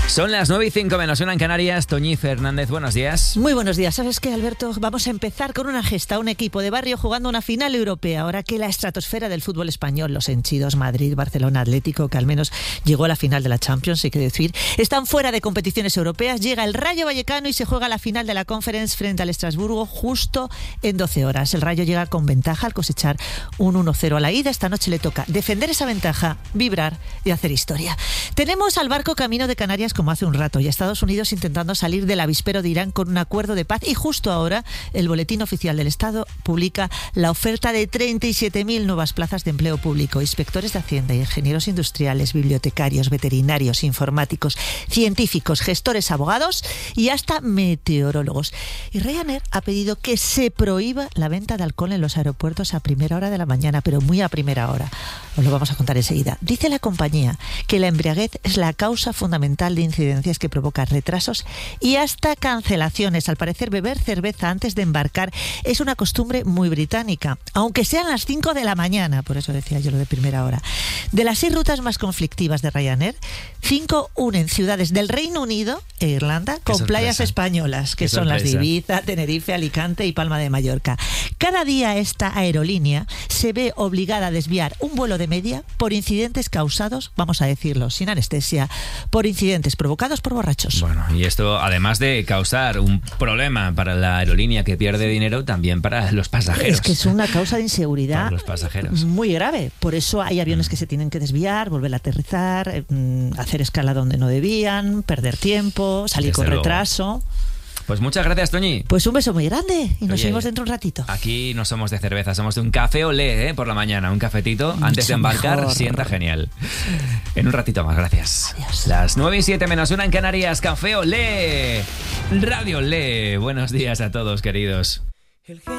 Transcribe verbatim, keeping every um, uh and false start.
Son las nueve y cinco menos una en Canarias. Toñi Fernández, buenos días. Muy buenos días. ¿Sabes qué, Alberto? Vamos a empezar con una gesta, un equipo de barrio jugando una final europea. Ahora que la estratosfera del fútbol español, los henchidos, Madrid, Barcelona, Atlético, que al menos llegó a la final de la Champions, hay que decir, están fuera de competiciones europeas. Llega el Rayo Vallecano y se juega la final de la Conference frente al Estrasburgo justo en doce horas. El Rayo llega con ventaja al cosechar un uno cero a la ida. Esta noche le toca defender esa ventaja, vibrar y hacer historia. Tenemos al barco camino de Canarias como hace un rato y a Estados Unidos intentando salir del avispero de Irán con un acuerdo de paz, y justo ahora el Boletín Oficial del Estado publica la oferta de treinta y siete mil nuevas plazas de empleo público: inspectores de Hacienda, ingenieros industriales, bibliotecarios, veterinarios, informáticos, científicos, gestores, abogados y hasta meteorólogos. Y Ryanair ha pedido que se prohíba la venta de alcohol en los aeropuertos a primera hora de la mañana, pero muy a primera hora. Os lo vamos a contar enseguida. Dice la compañía que la embriaguez es la causa fundamental de incidencias que provoca retrasos y hasta cancelaciones. Al parecer, beber cerveza antes de embarcar es una costumbre muy británica, aunque sean las cinco de la mañana, por eso decía yo lo de primera hora. De las seis rutas más conflictivas de Ryanair, cinco unen ciudades del Reino Unido e Irlanda con playas españolas, que son las de Ibiza, Tenerife, Alicante y Palma de Mallorca. Cada día esta aerolínea se ve obligada a desviar un vuelo de media por incidentes causados, vamos a decirlo sin anestesia, por incidentes provocados por borrachos. Bueno, y esto, además de causar un problema para la aerolínea que pierde dinero, también para los pasajeros. Es que es una causa de inseguridad para los pasajeros muy grave. Por eso hay aviones mm. que se tienen que desviar, volver a aterrizar, mm, hacer escala donde no debían, perder tiempo, salir Desde con luego. retraso. Pues muchas gracias, Toñi. Pues un beso muy grande y nos Oye, vemos dentro de un ratito. Aquí no somos de cerveza, somos de un café olé, ¿eh? Por la mañana, un cafetito Mucho antes de embarcar, mejor. Sienta genial. En un ratito más, gracias. Adiós. Las nueve y siete menos una en Canarias, café olé. Radio Olé. Buenos días a todos, queridos.